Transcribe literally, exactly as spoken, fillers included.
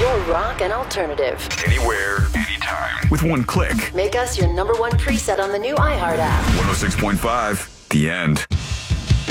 Your rock and alternative. Anywhere, anytime. With one click. Make us your number one preset on the new iHeart app. one oh six point five, The End.